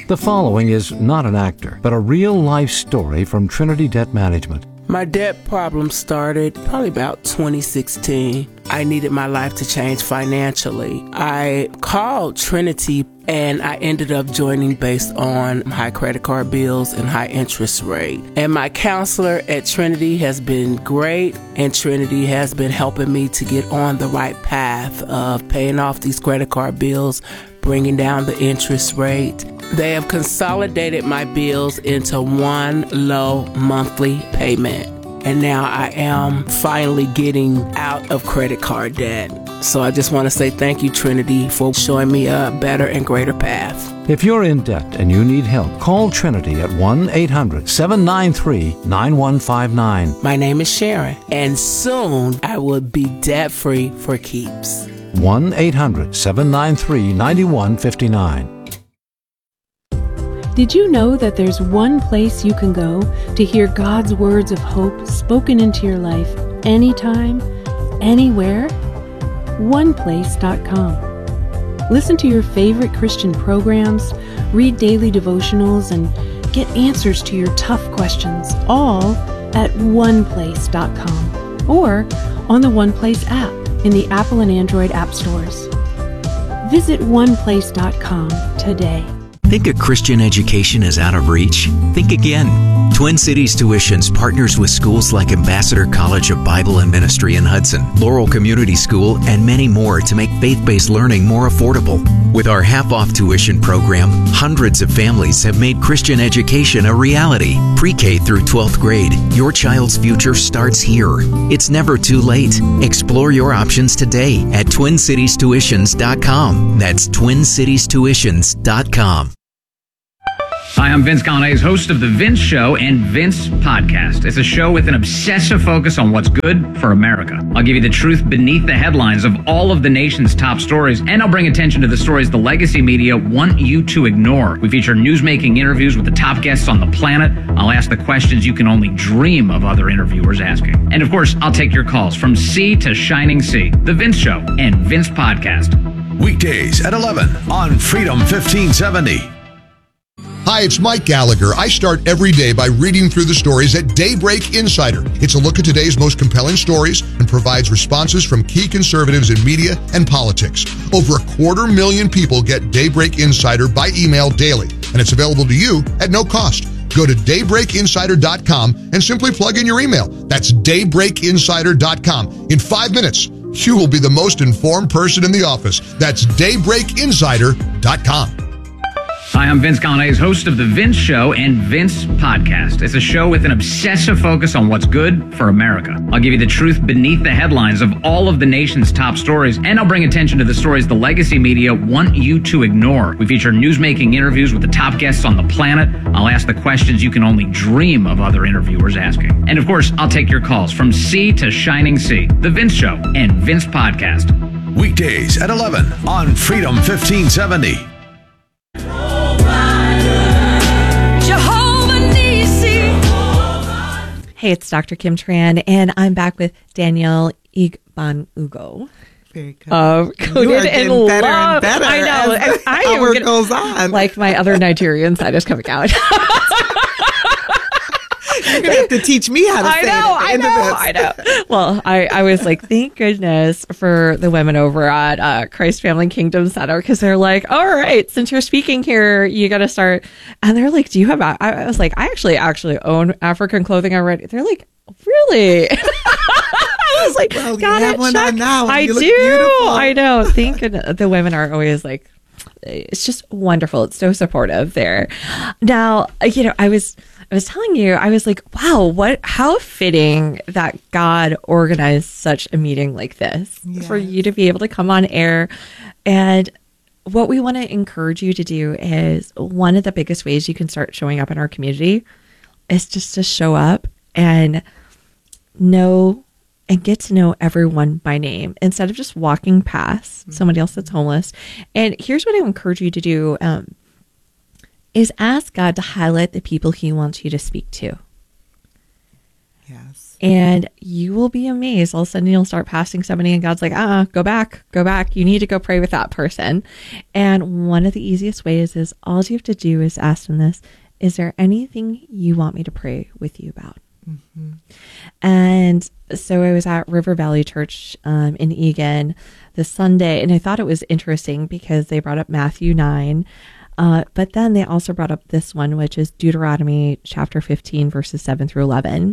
The following is not an actor, but a real-life story from Trinity Debt Management. My debt problem started probably about 2016. I needed my life to change financially. I called Trinity and I ended up joining based on high credit card bills and high interest rate. And my counselor at Trinity has been great, and Trinity has been helping me to get on the right path of paying off these credit card bills, bringing down the interest rate. They have consolidated my bills into one low monthly payment. And now I am finally getting out of credit card debt. So I just want to say thank you, Trinity, for showing me a better and greater path. If you're in debt and you need help, call Trinity at 1-800-793-9159. My name is Sharon, and soon I will be debt-free for keeps. 1-800-793-9159. Did you know that there's one place you can go to hear God's words of hope spoken into your life anytime, anywhere? OnePlace.com. Listen to your favorite Christian programs, read daily devotionals, and get answers to your tough questions, all at OnePlace.com or on the OnePlace app in the Apple and Android app stores. Visit OnePlace.com today. Think a Christian education is out of reach? Think again. Twin Cities Tuitions partners with schools like Ambassador College of Bible and Ministry in Hudson, Laurel Community School, and many more to make faith-based learning more affordable. With our half-off tuition program, hundreds of families have made Christian education a reality. Pre-K through 12th grade, your child's future starts here. It's never too late. Explore your options today at TwinCitiesTuitions.com. That's TwinCitiesTuitions.com. Hi, I'm Vince Colonnese, host of The Vince Show and Vince Podcast. It's a show with an obsessive focus on what's good for America. I'll give you the truth beneath the headlines of all of the nation's top stories, and I'll bring attention to the stories the legacy media want you to ignore. We feature newsmaking interviews with the top guests on the planet. I'll ask the questions you can only dream of other interviewers asking. And of course, I'll take your calls from sea to shining sea. The Vince Show and Vince Podcast. Weekdays at 11 on Freedom 1570. Hi, it's Mike Gallagher. I start every day by reading through the stories at Daybreak Insider. It's a look at today's most compelling stories and provides responses from key conservatives in media and politics. Over 250,000 people get Daybreak Insider by email daily, and it's available to you at no cost. Go to daybreakinsider.com and simply plug in your email. That's daybreakinsider.com. In 5 minutes, you will be the most informed person in the office. That's daybreakinsider.com. Hi, I'm Vince Colonnese, host of The Vince Show and Vince Podcast. It's a show with an obsessive focus on what's good for America. I'll give you the truth beneath the headlines of all of the nation's top stories, and I'll bring attention to the stories the legacy media want you to ignore. We feature newsmaking interviews with the top guests on the planet. I'll ask the questions you can only dream of other interviewers asking. And of course, I'll take your calls from sea to shining sea. The Vince Show and Vince Podcast. Weekdays at 11 on Freedom 1570. Hey, it's Dr. Kim Tran, and I'm back with Danielle Igbonugo. Very good. Coded in better love. and better. I know. As I the hour am goes on. Like my other Nigerian side is coming out. You're going to have to teach me how to say it at the end of this. I know. Well, I was like, thank goodness for the women over at Christ Family Kingdom Center, because they're like, all right, since you're speaking here, you got to start. And they're like, do you have, I was like, I actually own African clothing already. They're like, really? I was like, well, got you have it, one check. on now. I You do. look beautiful. I know. Thank goodness. The women are always like, it's just wonderful. It's so supportive there. Now, I was telling you, I was like, wow, how fitting that God organized such a meeting like this for you to be able to come on air. And what we want to encourage you to do is, one of the biggest ways you can start showing up in our community is just to show up and know and get to know everyone by name instead of just walking past somebody else that's homeless. And here's what I encourage you to do. Is ask God to highlight the people he wants you to speak to. Yes. And you will be amazed. All of a sudden, you'll start passing somebody, and God's like, go back. You need to go pray with that person. And one of the easiest ways is all you have to do is ask them this: is there anything you want me to pray with you about? Mm-hmm. And so I was at River Valley Church in Eagan this Sunday, and I thought it was interesting because they brought up Matthew 9. But then they also brought up this one, which is Deuteronomy chapter 15, verses 7 through 11.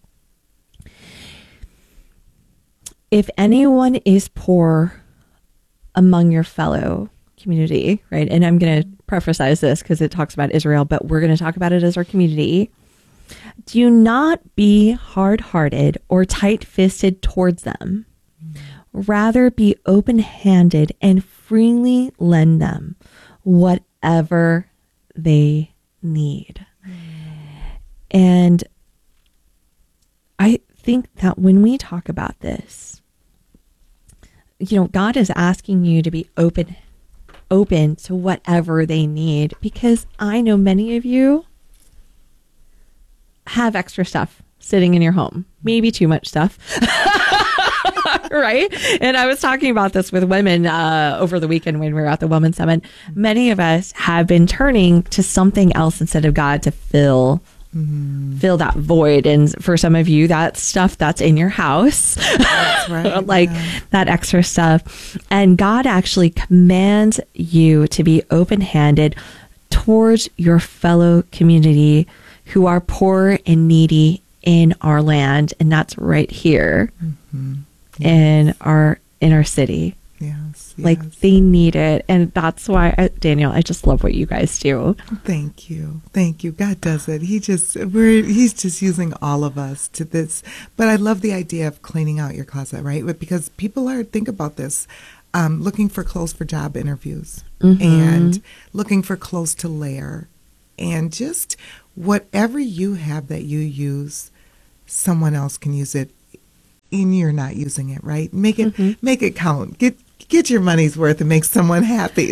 If anyone is poor among your fellow community, right? And I'm going to preface this because it talks about Israel, but we're going to talk about it as our community. Do not be hard-hearted or tight-fisted towards them. Rather, be open-handed and freely lend them whatever they need. And I think that when we talk about this, God is asking you to be open to whatever they need, because I know many of you have extra stuff sitting in your home, maybe too much stuff. Right? And I was talking about this with women over the weekend when we were at the Women's Summit. Many of us have been turning to something else instead of God to fill that void. And for some of you, that's stuff that's in your house. That's right. That extra stuff. And God actually commands you to be open-handed towards your fellow community who are poor and needy in our land. And that's right here in our city. Yes. They need it. And that's why, Daniel, I just love what you guys do. Thank you. God does it. He's just using all of us to this. But I love the idea of cleaning out your closet, right? Because people think about this, looking for clothes for job interviews and looking for clothes to layer, and just whatever you have that you use, someone else can use it and you're not using it, right? Make it count. Get your money's worth and make someone happy.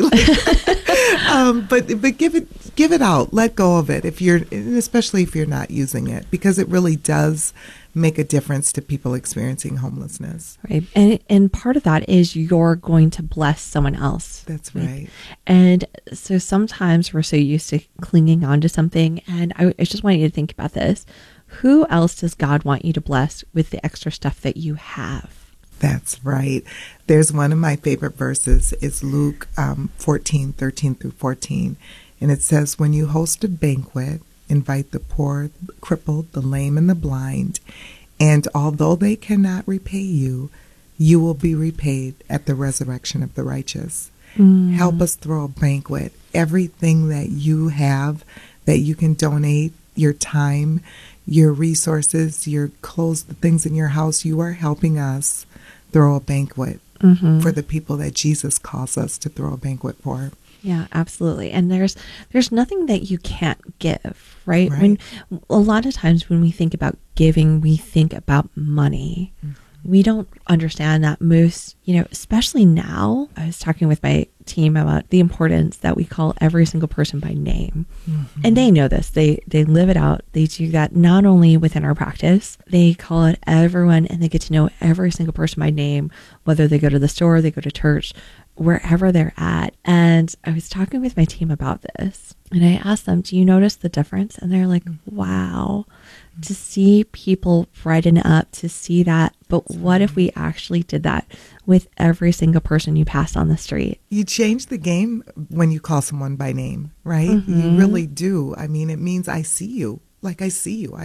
But give it out. Let go of it especially if you're not using it, because it really does make a difference to people experiencing homelessness. Right. And part of that is you're going to bless someone else. That's right. And so sometimes we're so used to clinging on to something. And I just want you to think about this. Who else does God want you to bless with the extra stuff that you have? That's right. There's one of my favorite verses. It's Luke 14, 13 through 14. And it says, when you host a banquet, invite the poor, the crippled, the lame, and the blind. And although they cannot repay you, you will be repaid at the resurrection of the righteous. Help us throw a banquet. Everything that you have that you can donate, your time, your resources, your clothes, the things in your house, you are helping us throw a banquet for the people that Jesus calls us to throw a banquet for. Yeah, absolutely. And there's nothing that you can't give, right? When a lot of times when we think about giving, we think about money. We don't understand that most, especially now. I was talking with my team about the importance that we call every single person by name. And they know this. They live it out. They do that not only within our practice, they call it everyone, and they get to know every single person by name, whether they go to the store, they go to church, wherever they're at. And I was talking with my team about this, and I asked them, do you notice the difference? And they're like, wow, to see people brighten up, to see that. But what if we actually did that with every single person you pass on the street? You change the game when you call someone by name, right? You really do. I mean, it means I see you. Like I see you.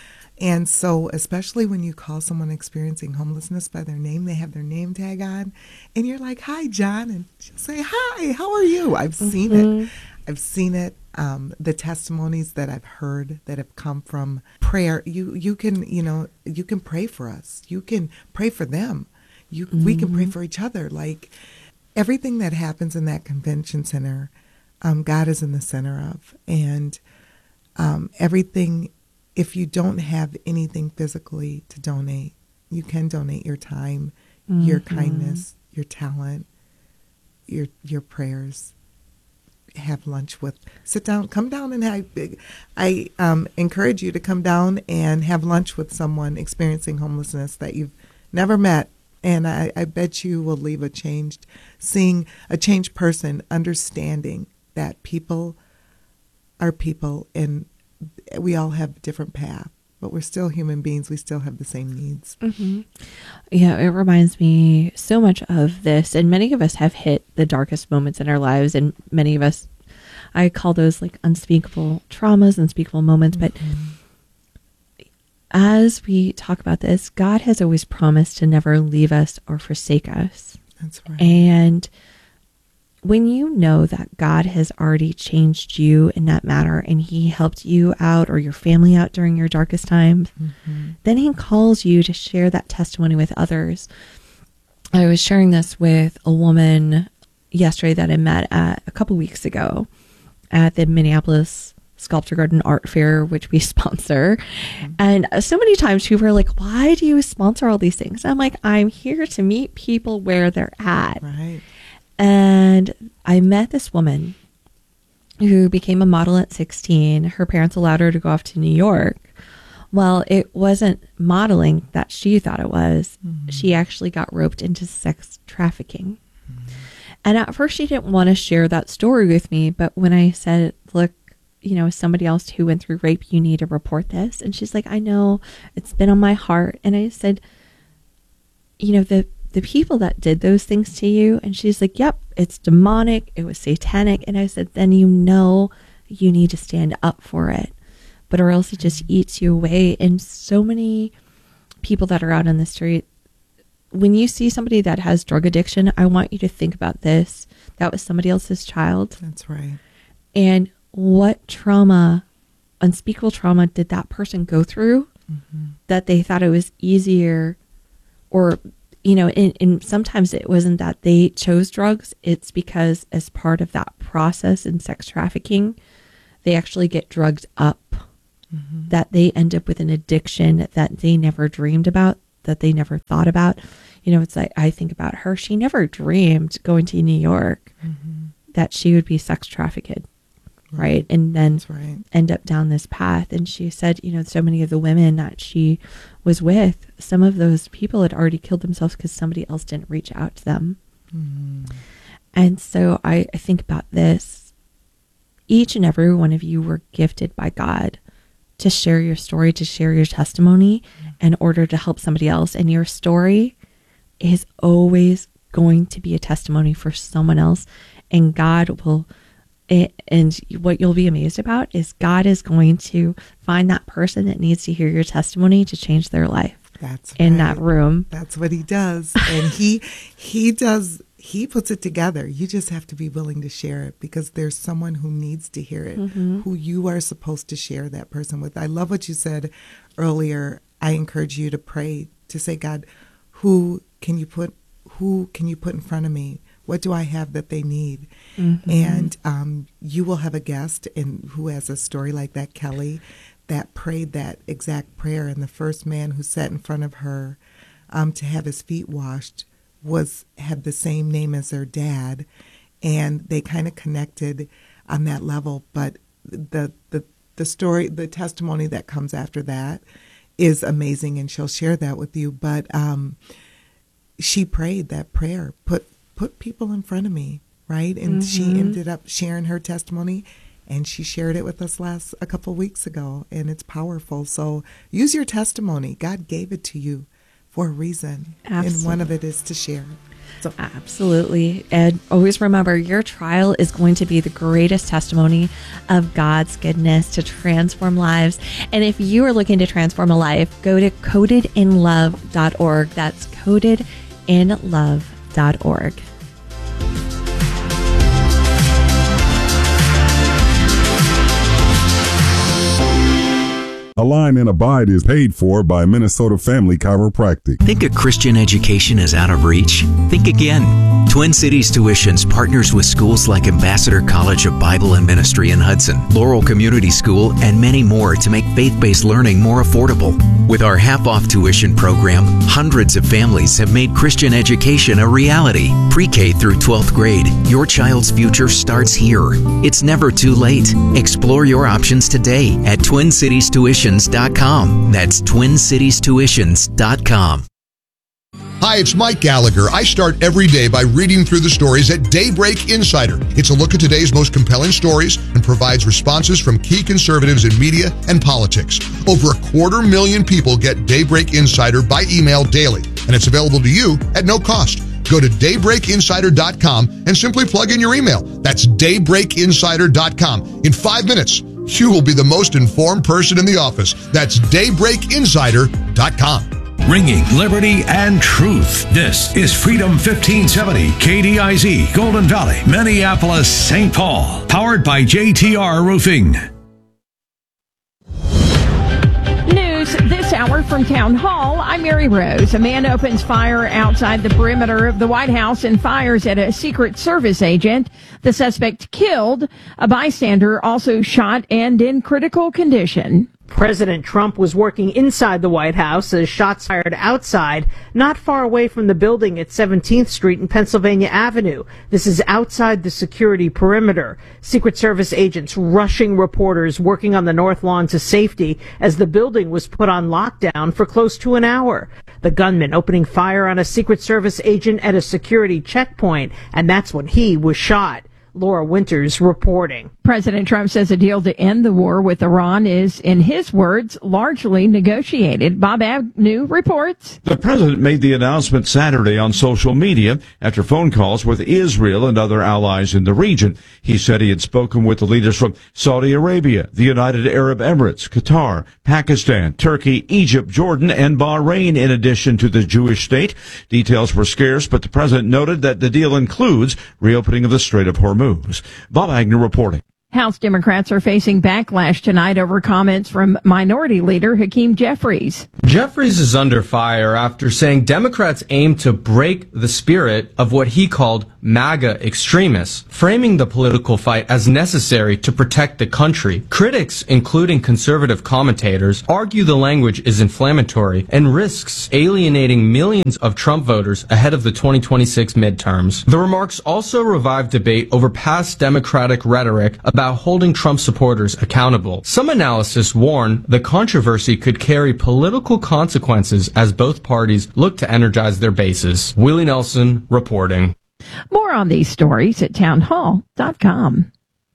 And so especially when you call someone experiencing homelessness by their name, they have their name tag on, and you're like, hi, John. And she'll say, hi, how are you? I've seen it. I've seen it. The testimonies that I've heard that have come from prayer, you can pray for us. You can pray for them. We can pray for each other. Like everything that happens in that convention center, God is in the center of. And everything, if you don't have anything physically to donate, you can donate your time, your kindness, your talent, your prayers. have lunch with. Sit down, come down and I encourage you to come down and have lunch with someone experiencing homelessness that you've never met. And I bet you will leave seeing a changed person, understanding that people are people and we all have different paths, but we're still human beings. We still have the same needs. Mm-hmm. Yeah, it reminds me so much of this. And many of us have hit the darkest moments in our lives. And many of us, I call those like unspeakable traumas, unspeakable moments. But as we talk about this, God has always promised to never leave us or forsake us. That's right. And when you know that God has already changed you in that matter and he helped you out or your family out during your darkest times, then he calls you to share that testimony with others. I was sharing this with a woman yesterday that I met a couple weeks ago at the Minneapolis Sculpture Garden Art Fair, which we sponsor. And so many times people are like, why do you sponsor all these things? I'm like, I'm here to meet people where they're at. Right. And I met this woman who became a model at 16. Her parents allowed her to go off to New York. Well, it wasn't modeling that she thought it was. She actually got roped into sex trafficking. And at first she didn't want to share that story with me. But when I said, look, you know, somebody else who went through rape, you need to report this. And she's like, I know, it's been on my heart. And I said, you know, the people that did those things to you, and she's like, yep, it's demonic, it was satanic. And I said, then you know you need to stand up for it, but or else it just eats you away. And so many people that are out on the street, when you see somebody that has drug addiction, I want you to think about this. That was somebody else's child. That's right. And what trauma, unspeakable trauma, did that person go through that they thought it was easier, or you know, and sometimes it wasn't that they chose drugs. It's because as part of that process in sex trafficking, they actually get drugged up, that they end up with an addiction that they never dreamed about, that they never thought about. You know, it's like, I think about her. She never dreamed going to New York that she would be sex trafficked. Right. And then end up down this path. And she said, you know, so many of the women that she was with, some of those people had already killed themselves because somebody else didn't reach out to them. And so I think about this. Each and every one of you were gifted by God to share your story, to share your testimony in order to help somebody else. And your story is always going to be a testimony for someone else. And God will... And what you'll be amazed about is God is going to find that person that needs to hear your testimony to change their life. That's in that room. That's what he does. And he puts it together. You just have to be willing to share it because there's someone who needs to hear it, who you are supposed to share that person with. I love what you said earlier. I encourage you to pray, to say, God, who can you put in front of me? What do I have that they need? And you will have a guest who has a story like that, Kelly, that prayed that exact prayer. And the first man who sat in front of her to have his feet washed had the same name as their dad. And they kind of connected on that level. But the story, the testimony that comes after that is amazing. And she'll share that with you. But she prayed that prayer, put people in front of me, right? And she ended up sharing her testimony, and she shared it with us a couple weeks ago, and it's powerful. So use your testimony. God gave it to you for a reason. Absolutely. And one of it is to share. So. Absolutely. And always remember, your trial is going to be the greatest testimony of God's goodness to transform lives. And if you are looking to transform a life, go to codedinlove.org. That's codedinlove.org. Align and Abide is paid for by Minnesota Family Chiropractic. Think a Christian education is out of reach? Think again. Twin Cities Tuitions partners with schools like Ambassador College of Bible and Ministry in Hudson, Laurel Community School, and many more to make faith-based learning more affordable. With our half-off tuition program, hundreds of families have made Christian education a reality. Pre-K through 12th grade, your child's future starts here. It's never too late. Explore your options today at TwinCitiesTuitions.com. That's TwinCitiesTuitions.com. Hi, it's Mike Gallagher. I start every day by reading through the stories at Daybreak Insider. It's a look at today's most compelling stories and provides responses from key conservatives in media and politics. Over 250,000 people get Daybreak Insider by email daily, and it's available to you at no cost. Go to daybreakinsider.com and simply plug in your email. That's daybreakinsider.com. In 5 minutes, you will be the most informed person in the office. That's daybreakinsider.com. Ringing liberty and truth. This is Freedom 1570, KDIZ, Golden Valley, Minneapolis, St. Paul. Powered by JTR Roofing. News this hour from Town Hall. I'm Mary Rose. A man opens fire outside the perimeter of the White House and fires at a Secret Service agent. The suspect killed. A bystander also shot and in critical condition. President Trump was working inside the White House as shots fired outside, not far away from the building at 17th Street and Pennsylvania Avenue. This is outside the security perimeter. Secret Service agents rushing reporters working on the north lawn to safety as the building was put on lockdown for close to an hour. The gunman opening fire on a Secret Service agent at a security checkpoint, and that's when he was shot. Laura Winters reporting. President Trump says a deal to end the war with Iran is, in his words, largely negotiated. Bob Agnew reports. The president made the announcement Saturday on social media after phone calls with Israel and other allies in the region. He said he had spoken with the leaders from Saudi Arabia, the United Arab Emirates, Qatar, Pakistan, Turkey, Egypt, Jordan, and Bahrain, in addition to the Jewish state. Details were scarce, but the president noted that the deal includes reopening of the Strait of Hormuz. Bob Agnew reporting. House Democrats are facing backlash tonight over comments from Minority Leader Hakeem Jeffries. Jeffries is under fire after saying Democrats aim to break the spirit of what he called MAGA extremists, framing the political fight as necessary to protect the country. Critics, including conservative commentators, argue the language is inflammatory and risks alienating millions of Trump voters ahead of the 2026 midterms. The remarks also revived debate over past Democratic rhetoric about holding Trump supporters accountable. Some analysts warn the controversy could carry political consequences as both parties look to energize their bases. Willie Nelson reporting. More on these stories at townhall.com.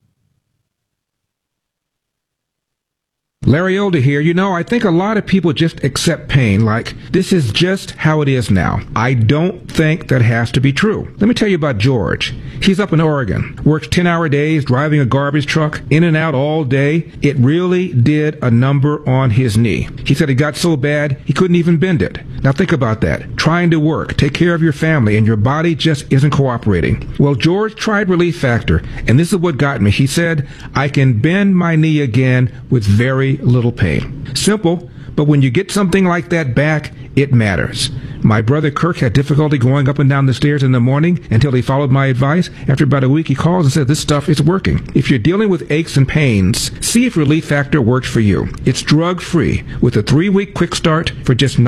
Larry Older here. You know, I think a lot of people just accept pain like this is just how it is now. I don't think that has to be true. Let me tell you about George. He's up in Oregon, works 10-hour days, driving a garbage truck in and out all day. It really did a number on his knee. He said it got so bad he couldn't even bend it. Now think about that. Trying to work, take care of your family, and your body just isn't cooperating. Well, George tried Relief Factor, and this is what got me. He said, I can bend my knee again with very little pain. Simple, but when you get something like that back, it matters. My brother Kirk had difficulty going up and down the stairs in the morning until he followed my advice. After about a week, he calls and says, this stuff is working. If you're dealing with aches and pains, see if Relief Factor works for you. It's drug-free with a 3-week quick start for just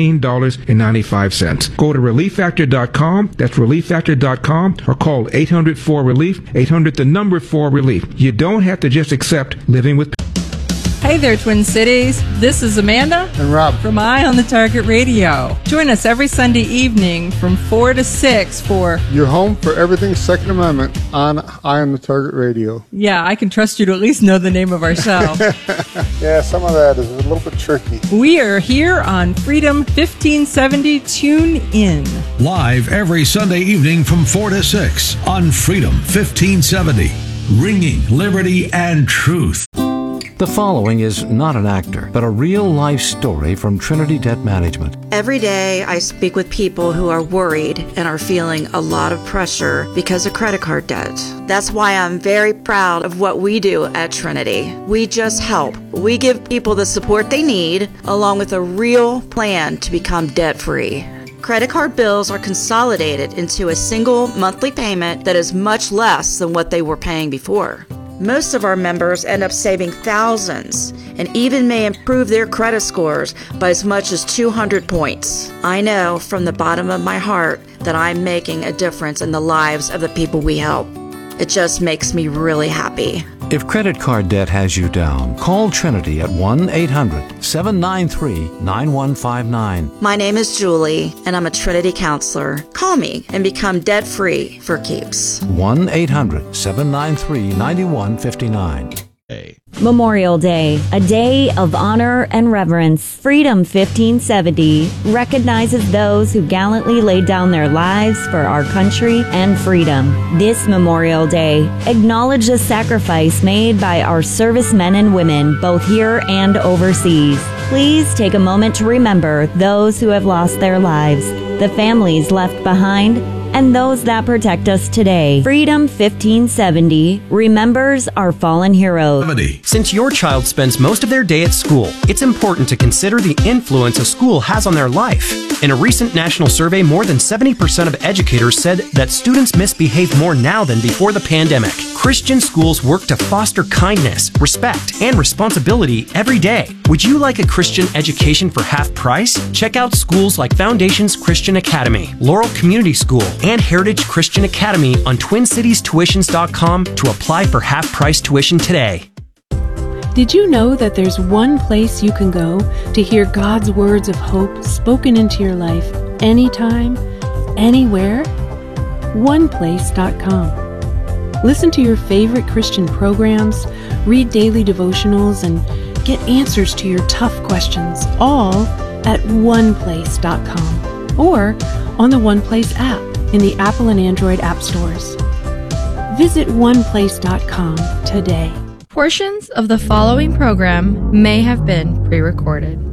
$19.95. Go to ReliefFactor.com. That's ReliefFactor.com, or call 800-4-RELIEF, 800-4-RELIEF. You don't have to just accept living with pain. Hey there, Twin Cities. This is Amanda and Rob from Eye on the Target Radio. Join us every Sunday evening from 4 to 6 for your home for everything Second Amendment on Eye on the Target Radio. Yeah, I can trust you to at least know the name of our show. Yeah, some of that is a little bit tricky. We are here on Freedom 1570. Tune in. Live every Sunday evening from 4 to 6 on Freedom 1570. Ringing liberty and truth. The following is not an actor, but a real-life story from Trinity Debt Management. Every day I speak with people who are worried and are feeling a lot of pressure because of credit card debt. That's why I'm very proud of what we do at Trinity. We just help. We give people the support they need, along with a real plan to become debt-free. Credit card bills are consolidated into a single monthly payment that is much less than what they were paying before. Most of our members end up saving thousands and even may improve their credit scores by as much as 200 points. I know from the bottom of my heart that I'm making a difference in the lives of the people we help. It just makes me really happy. If credit card debt has you down, call Trinity at 1-800-793-9159. My name is Julie, and I'm a Trinity counselor. Call me and become debt-free for keeps. 1-800-793-9159. Memorial Day, a day of honor and reverence. Freedom 1570 recognizes those who gallantly laid down their lives for our country and freedom. This Memorial Day, acknowledge the sacrifice made by our servicemen and women, both here and overseas. Please take a moment to remember those who have lost their lives, the families left behind, and those that protect us today. Freedom 1570 remembers our fallen heroes. Since your child spends most of their day at school, it's important to consider the influence a school has on their life. In a recent national survey, more than 70% of educators said that students misbehave more now than before the pandemic. Christian schools work to foster kindness, respect, and responsibility every day. Would you like a Christian education for half price? Check out schools like Foundations Christian Academy, Laurel Community School, and Heritage Christian Academy on TwinCitiesTuitions.com to apply for half-price tuition today. Did you know that there's one place you can go to hear God's words of hope spoken into your life anytime, anywhere? OnePlace.com. Listen to your favorite Christian programs, read daily devotionals, and get answers to your tough questions, all at OnePlace.com or on the OnePlace app in the Apple and Android app stores. Visit OnePlace.com today. Portions of the following program may have been pre-recorded.